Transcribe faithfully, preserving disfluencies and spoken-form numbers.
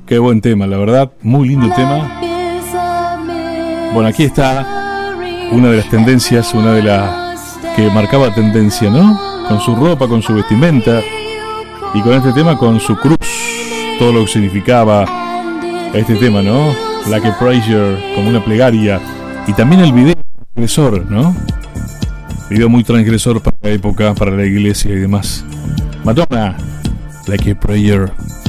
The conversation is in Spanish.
Qué buen tema, la verdad, muy lindo tema. Bueno, aquí está una de las tendencias, una de las que marcaba tendencia, ¿no? Con su ropa, con su vestimenta y con este tema, con su cruz, todo lo que significaba este tema, ¿no? Like a prayer, como una plegaria, y también el video transgresor, ¿no? Video muy transgresor para la época, para la iglesia y demás. Madonna, Like a Prayer.